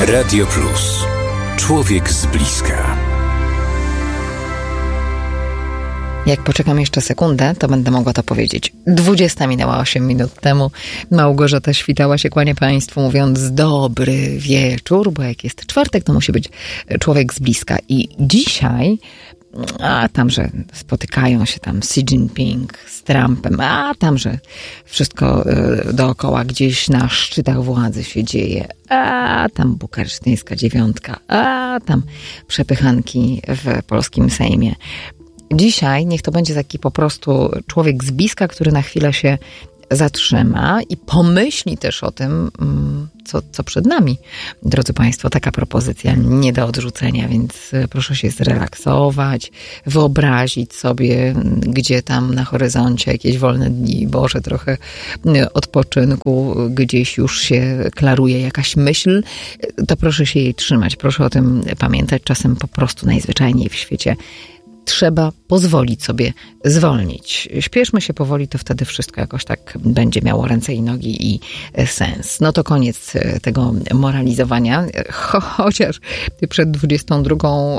Radio Plus. Człowiek z bliska. Jak poczekam jeszcze sekundę, to będę mogła to powiedzieć. 20 minęła 8 minut temu. Małgorzata Świtała się kłania Państwu, mówiąc dobry wieczór, bo jak jest czwartek, to musi być człowiek z bliska. I dzisiaj, tam, że spotykają się tam Xi Jinping z Trumpem, tam, że wszystko dookoła gdzieś na szczytach władzy się dzieje, tam bukaresztyńska dziewiątka, tam przepychanki w polskim Sejmie. Dzisiaj niech to będzie taki po prostu człowiek z bliska, który na chwilę się zatrzyma i pomyśli też o tym, co przed nami. Drodzy Państwo, taka propozycja nie do odrzucenia, więc proszę się zrelaksować, wyobrazić sobie, gdzie tam na horyzoncie jakieś wolne dni, Boże, trochę odpoczynku, gdzieś już się klaruje jakaś myśl, to proszę się jej trzymać, proszę o tym pamiętać. Czasem po prostu najzwyczajniej w świecie trzeba pozwolić sobie zwolnić. Śpieszmy się powoli, to wtedy wszystko jakoś tak będzie miało ręce i nogi i sens. No to koniec tego moralizowania. Chociaż przed 22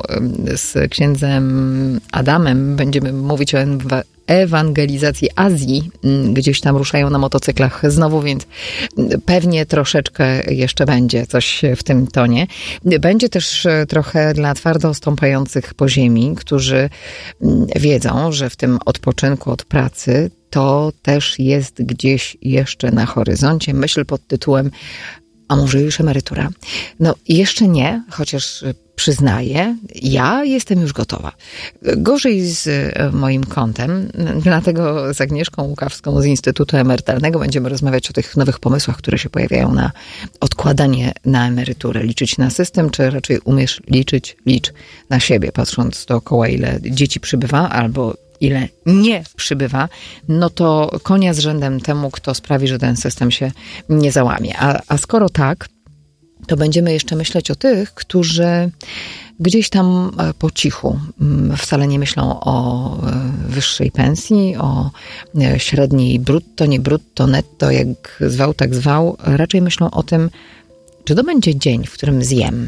z księdzem Adamem będziemy mówić o ewangelizacji Azji. Gdzieś tam ruszają na motocyklach znowu, więc pewnie troszeczkę jeszcze będzie coś w tym tonie. Będzie też trochę dla twardo stąpających po ziemi, którzy wiedzą, że w tym odpoczynku od pracy to też jest gdzieś jeszcze na horyzoncie myśl pod tytułem: a może już emerytura? No jeszcze nie, chociaż przyznaję, ja jestem już gotowa. Gorzej z moim kontem, dlatego z Agnieszką Łukawską z Instytutu Emerytalnego będziemy rozmawiać o tych nowych pomysłach, które się pojawiają na odkładanie na emeryturę. Liczyć na system, czy raczej umiesz liczyć? Licz na siebie, patrząc dookoła, ile dzieci przybywa, albo ile nie przybywa, no to konia z rzędem temu, kto sprawi, że ten system się nie załamie. A skoro tak, to będziemy jeszcze myśleć o tych, którzy gdzieś tam po cichu wcale nie myślą o wyższej pensji, o średniej brutto, nie brutto, netto, jak zwał, tak zwał. Raczej myślą o tym, czy to będzie dzień, w którym zjem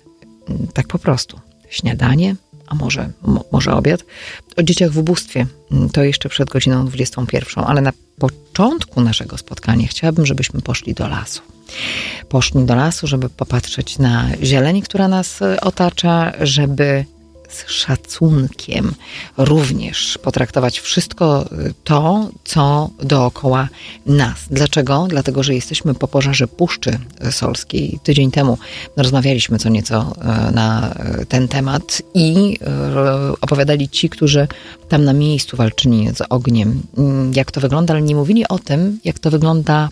tak po prostu śniadanie, a może obiad. O dzieciach w ubóstwie to jeszcze przed godziną 21, ale na początku naszego spotkania chciałabym, żebyśmy poszli do lasu. Poszli do lasu, żeby popatrzeć na zieleń, która nas otacza, żeby z szacunkiem również potraktować wszystko to, co dookoła nas. Dlaczego? Dlatego, że jesteśmy po pożarze Puszczy Solskiej. Tydzień temu rozmawialiśmy co nieco na ten temat i opowiadali ci, którzy tam na miejscu walczyli z ogniem, jak to wygląda, ale nie mówili o tym, jak to wygląda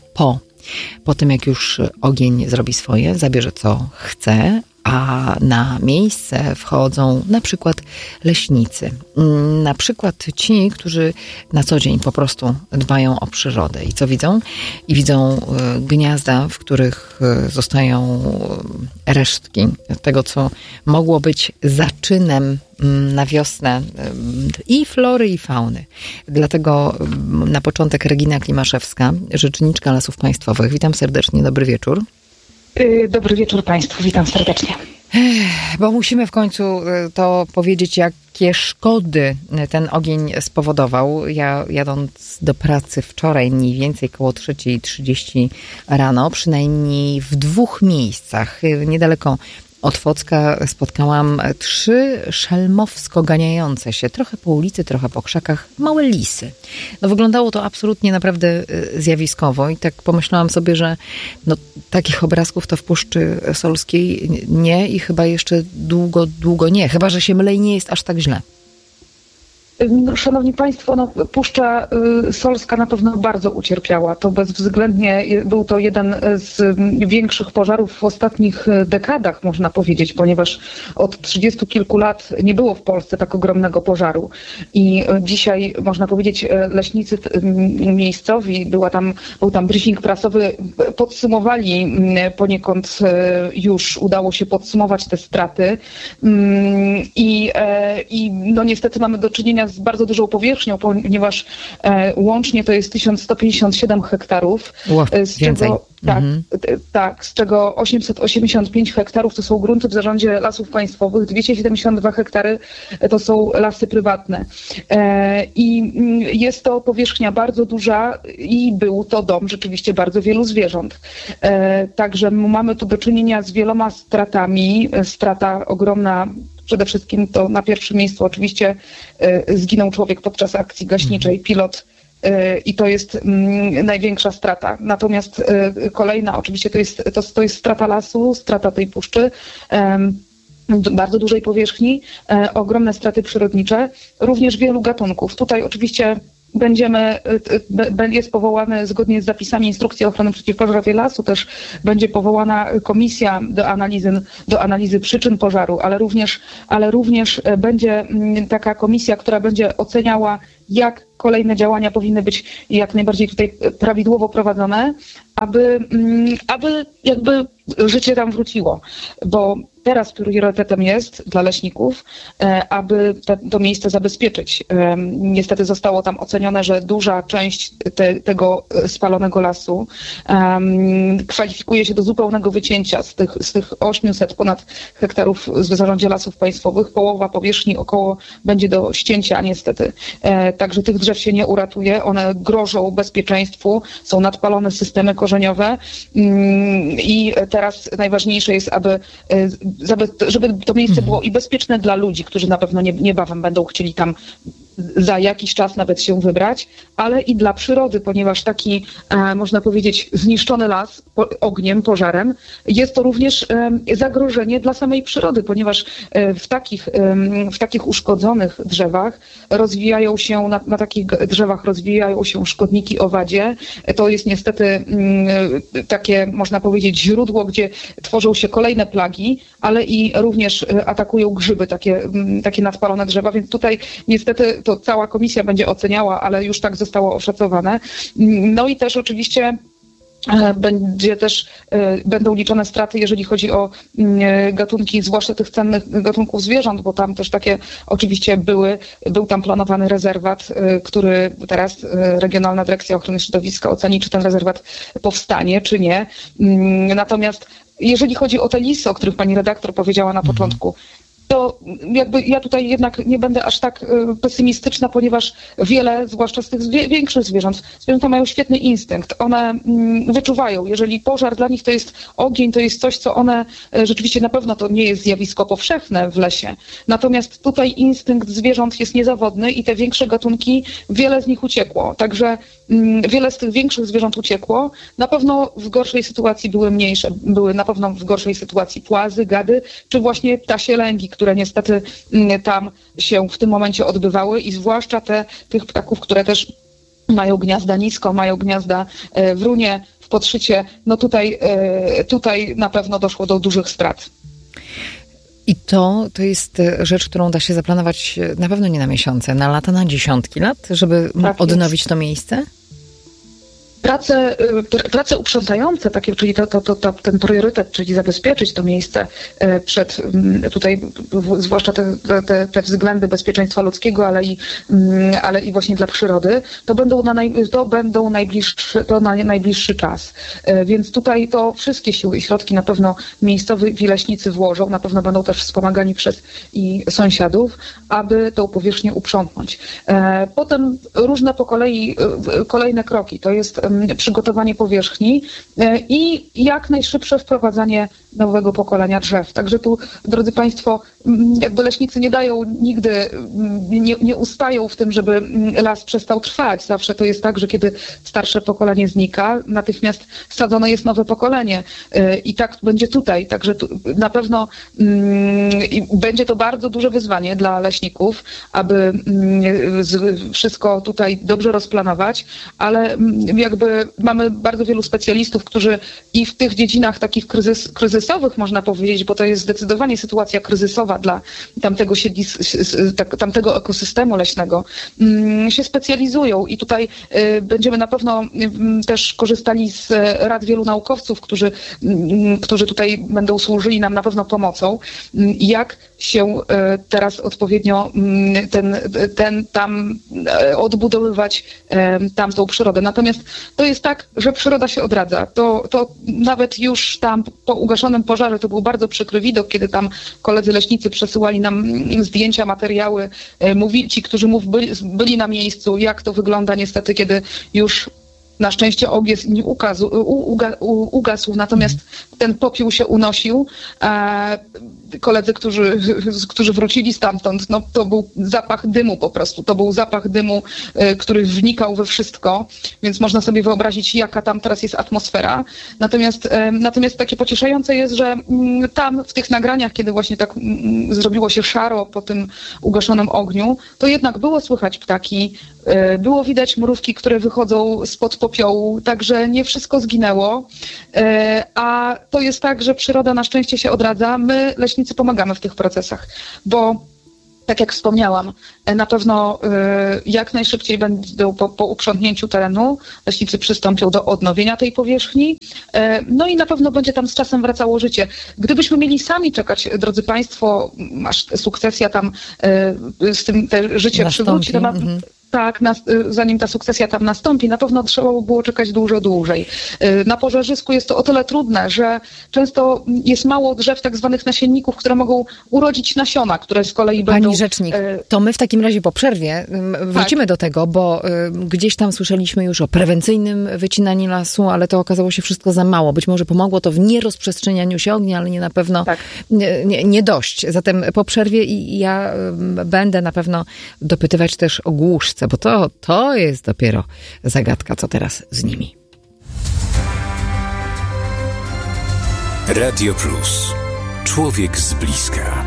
po tym, jak już ogień zrobi swoje, zabierze co chce, a na miejsce wchodzą na przykład leśnicy. Na przykład ci, którzy na co dzień po prostu dbają o przyrodę. I co widzą? I widzą gniazda, w których zostają resztki tego, co mogło być zaczynem na wiosnę i flory, i fauny. Dlatego na początek Regina Klimaszewska, rzeczniczka Lasów Państwowych. Witam serdecznie, dobry wieczór. Dobry wieczór Państwu, witam serdecznie. Bo musimy w końcu to powiedzieć, jakie szkody ten ogień spowodował. Ja jadąc do pracy wczoraj, mniej więcej koło 3:30 rano, przynajmniej w 2 miejscach, niedaleko od Focka, spotkałam 3 szelmowsko ganiające się, trochę po ulicy, trochę po krzakach, małe lisy. No wyglądało to absolutnie naprawdę zjawiskowo i tak pomyślałam sobie, że no, takich obrazków to w Puszczy Solskiej nie i chyba jeszcze długo nie. Chyba że się mylę i nie jest aż tak źle. Szanowni Państwo, Puszcza Solska na pewno bardzo ucierpiała. To bezwzględnie był to jeden z większych pożarów w ostatnich dekadach, można powiedzieć, ponieważ od 30 kilku lat nie było w Polsce tak ogromnego pożaru. I dzisiaj, można powiedzieć, leśnicy miejscowi, był tam briefing prasowy, podsumowali poniekąd, już udało się podsumować te straty. I niestety mamy do czynienia z bardzo dużą powierzchnią, ponieważ łącznie to jest 1157 hektarów. Więcej. Z czego 885 hektarów to są grunty w zarządzie Lasów Państwowych, 272 hektary to są lasy prywatne. I jest to powierzchnia bardzo duża i był to dom rzeczywiście bardzo wielu zwierząt. Także mamy tu do czynienia z wieloma stratami. Strata ogromna, przede wszystkim to na pierwszym miejscu oczywiście zginął człowiek podczas akcji gaśniczej, pilot, i to jest największa strata. Natomiast kolejna oczywiście to jest strata lasu, strata tej puszczy, bardzo dużej powierzchni, ogromne straty przyrodnicze, również wielu gatunków. Tutaj oczywiście jest powołany zgodnie z zapisami Instrukcji Ochrony Przeciwpożarowej Lasu, też będzie powołana komisja do analizy przyczyn pożaru, ale również będzie taka komisja, która będzie oceniała, jak kolejne działania powinny być jak najbardziej tutaj prawidłowo prowadzone, aby jakby życie tam wróciło. Bo teraz priorytetem jest dla leśników, aby to miejsce zabezpieczyć. Niestety zostało tam ocenione, że duża część tego spalonego lasu kwalifikuje się do zupełnego wycięcia z tych 800 ponad hektarów w zarządzie Lasów Państwowych. Połowa powierzchni około będzie do ścięcia niestety. Także tych drzew się nie uratuje. One grożą bezpieczeństwu, są nadpalone systemy korzeniowe i teraz najważniejsze jest, żeby to miejsce było i bezpieczne dla ludzi, którzy na pewno niebawem będą chcieli tam za jakiś czas nawet się wybrać, ale i dla przyrody, ponieważ taki, można powiedzieć, zniszczony las ogniem, pożarem, jest to również zagrożenie dla samej przyrody, ponieważ w takich uszkodzonych drzewach rozwijają się, na takich drzewach rozwijają się szkodniki owadzie. To jest niestety takie, można powiedzieć, źródło, gdzie tworzą się kolejne plagi, ale i również atakują grzyby, takie nadpalone drzewa, więc tutaj niestety to cała komisja będzie oceniała, ale już tak zostało oszacowane. No i też oczywiście będą liczone straty, jeżeli chodzi o gatunki, zwłaszcza tych cennych gatunków zwierząt, bo tam też takie oczywiście był tam planowany rezerwat, który teraz Regionalna Dyrekcja Ochrony Środowiska oceni, czy ten rezerwat powstanie, czy nie. Natomiast jeżeli chodzi o te lisy, o których pani redaktor powiedziała na początku, to jakby ja tutaj jednak nie będę aż tak pesymistyczna, ponieważ wiele, zwłaszcza z tych większych zwierzęta mają świetny instynkt. One wyczuwają, jeżeli pożar dla nich to jest ogień, to jest coś, co one rzeczywiście na pewno to nie jest zjawisko powszechne w lesie. Natomiast tutaj instynkt zwierząt jest niezawodny i te większe gatunki, wiele z nich uciekło. Także wiele z tych większych zwierząt uciekło. Na pewno w gorszej sytuacji były mniejsze. Były na pewno w gorszej sytuacji płazy, gady, czy właśnie ptasie lęgi, które niestety tam się w tym momencie odbywały i zwłaszcza tych ptaków, które też mają gniazda nisko, mają gniazda w runie, w podszycie. No tutaj na pewno doszło do dużych strat. I to jest rzecz, którą da się zaplanować na pewno nie na miesiące, na lata, na dziesiątki lat, żeby odnowić to miejsce? Prace uprzątające, takie, czyli ten priorytet, czyli zabezpieczyć to miejsce przed tutaj, zwłaszcza te względy bezpieczeństwa ludzkiego, ale i właśnie dla przyrody, to będą na najbliższy czas. Więc tutaj to wszystkie siły i środki na pewno miejscowi leśnicy włożą, na pewno będą też wspomagani przez i sąsiadów, aby tą powierzchnię uprzątnąć. Potem różne po kolei kolejne kroki, to jest przygotowanie powierzchni i jak najszybsze wprowadzanie nowego pokolenia drzew. Także tu, drodzy Państwo, jakby leśnicy nie dają nigdy, nie ustają w tym, żeby las przestał trwać. Zawsze to jest tak, że kiedy starsze pokolenie znika, natychmiast sadzone jest nowe pokolenie. I tak będzie tutaj. Także na pewno będzie to bardzo duże wyzwanie dla leśników, aby wszystko tutaj dobrze rozplanować, ale jakby mamy bardzo wielu specjalistów, którzy i w tych dziedzinach takich kryzysowych, można powiedzieć, bo to jest zdecydowanie sytuacja kryzysowa dla tamtego ekosystemu leśnego, się specjalizują i tutaj będziemy na pewno też korzystali z rad wielu naukowców, którzy tutaj będą służyli nam na pewno pomocą, jak się teraz odpowiednio tam odbudowywać tamtą przyrodę. Natomiast to jest tak, że przyroda się odradza. To nawet już tam po ugaszonym pożarze to był bardzo przykry widok, kiedy tam koledzy leśnicy przesyłali nam zdjęcia, materiały, ci, którzy byli na miejscu, jak to wygląda niestety, kiedy już na szczęście ogień ugasł, natomiast ten popiół się unosił. Koledzy, którzy wrócili stamtąd, no to był zapach dymu po prostu. To był zapach dymu, który wnikał we wszystko, więc można sobie wyobrazić, jaka tam teraz jest atmosfera. Natomiast takie pocieszające jest, że tam w tych nagraniach, kiedy właśnie tak zrobiło się szaro po tym ugaszonym ogniu, to jednak było słychać ptaki, było widać mrówki, które wychodzą spod popiołu, także nie wszystko zginęło. A to jest tak, że przyroda na szczęście się odradza. My, leśnicy, pomagamy w tych procesach, bo tak jak wspomniałam, na pewno jak najszybciej będą po uprzątnięciu terenu leśnicy przystąpią do odnowienia tej powierzchni, no i na pewno będzie tam z czasem wracało życie. Gdybyśmy mieli sami czekać, drodzy Państwo, aż sukcesja tam z tym te życie przywróci, to tak, zanim ta sukcesja tam nastąpi, na pewno trzeba by było czekać dużo dłużej. Na pożarzysku jest to o tyle trudne, że często jest mało drzew tak zwanych nasienników, które mogą urodzić nasiona, które z kolei będą... Pani rzecznik, to my w takim razie po przerwie wrócimy do tego, bo gdzieś tam słyszeliśmy już o prewencyjnym wycinaniu lasu, ale to okazało się wszystko za mało. Być może pomogło to w nierozprzestrzenianiu się ognia, ale nie na pewno nie dość. Zatem po przerwie ja będę na pewno dopytywać też o głuszce, bo to jest dopiero zagadka, co teraz z nimi. Radio Plus. Człowiek z bliska.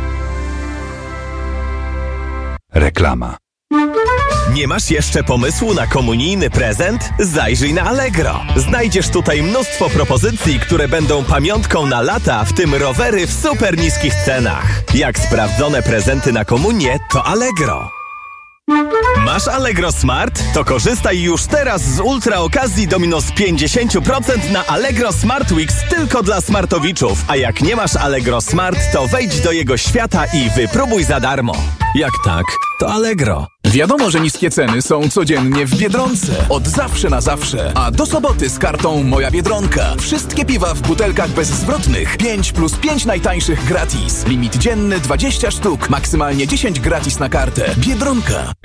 Reklama. Nie masz jeszcze pomysłu na komunijny prezent? Zajrzyj na Allegro. Znajdziesz tutaj mnóstwo propozycji, które będą pamiątką na lata, w tym rowery w super niskich cenach. Jak sprawdzone prezenty na komunię, to Allegro. Masz Allegro Smart? To korzystaj już teraz z ultra okazji do minus 50% na Allegro Smart Weeks tylko dla smartowiczów. A jak nie masz Allegro Smart, to wejdź do jego świata i wypróbuj za darmo. Jak tak, to Allegro. Wiadomo, że niskie ceny są codziennie w Biedronce. Od zawsze na zawsze. A do soboty z kartą Moja Biedronka. Wszystkie piwa w butelkach bezzwrotnych. 5+5 najtańszych gratis. Limit dzienny 20 sztuk. Maksymalnie 10 gratis na kartę. Biedronka.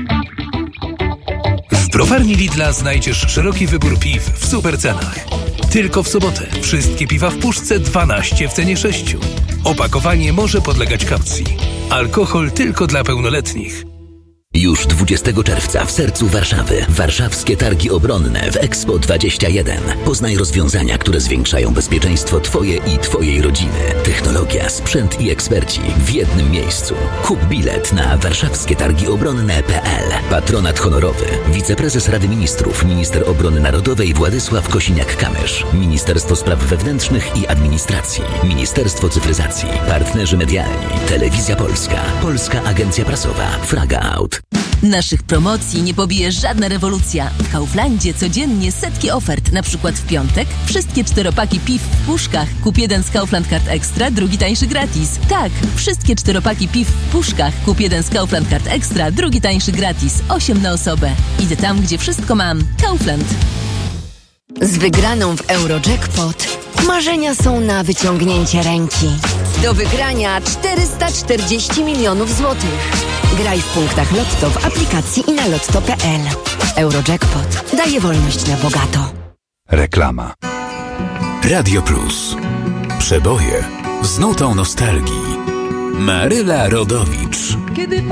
W browarni Lidla znajdziesz szeroki wybór piw w super cenach. Tylko w sobotę wszystkie piwa w puszce 12 w cenie 6. Opakowanie może podlegać kaucji. Alkohol tylko dla pełnoletnich. Już 20 czerwca w sercu Warszawy. Warszawskie Targi Obronne w Expo 21. Poznaj rozwiązania, które zwiększają bezpieczeństwo Twoje i Twojej rodziny. Technologia, sprzęt i eksperci w jednym miejscu. Kup bilet na warszawskietargiobronne.pl. Patronat honorowy. Wiceprezes Rady Ministrów, minister obrony narodowej Władysław Kosiniak-Kamysz. Ministerstwo Spraw Wewnętrznych i Administracji. Ministerstwo Cyfryzacji. Partnerzy medialni. Telewizja Polska. Polska Agencja Prasowa. Fraga Out. Naszych promocji nie pobije żadna rewolucja. W Kauflandzie codziennie setki ofert. Na przykład w piątek wszystkie 4-paki piw w puszkach. Kup jeden z Kaufland Card Extra, drugi tańszy gratis. Tak, wszystkie 4-paki piw w puszkach. Kup jeden z Kaufland Card Extra, drugi tańszy gratis. 8 na osobę. Idę tam, gdzie wszystko mam. Kaufland. Z wygraną w Eurojackpot marzenia są na wyciągnięcie ręki. Do wygrania 440 milionów złotych. Graj w punktach Lotto w aplikacji i na lotto.pl. Eurojackpot daje wolność na bogato. Reklama. Radio Plus. Przeboje z nutą nostalgii. Maryla Rodowicz. Kiedy